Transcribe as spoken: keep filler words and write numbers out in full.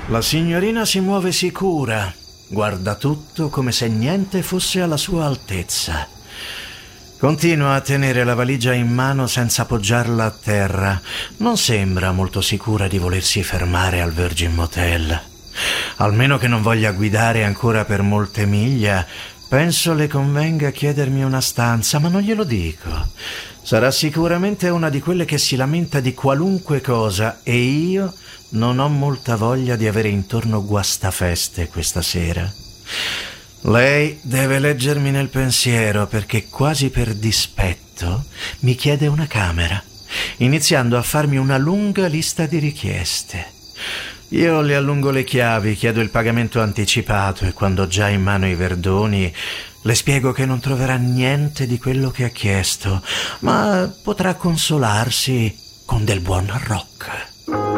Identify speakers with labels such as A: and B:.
A: La signorina si muove sicura, guarda tutto come se niente fosse alla sua altezza. Continua a tenere la valigia in mano senza appoggiarla a terra. Non sembra molto sicura di volersi fermare al Virgin Motel. Almeno che non voglia guidare ancora per molte miglia, penso le convenga chiedermi una stanza, ma non glielo dico. Sarà sicuramente una di quelle che si lamenta di qualunque cosa e io non ho molta voglia di avere intorno guastafeste questa sera. Lei deve leggermi nel pensiero perché quasi per dispetto mi chiede una camera, iniziando a farmi una lunga lista di richieste. Io le allungo le chiavi, chiedo il pagamento anticipato e quando ho già in mano i verdoni le spiego che non troverà niente di quello che ha chiesto, ma potrà consolarsi con del buon rock.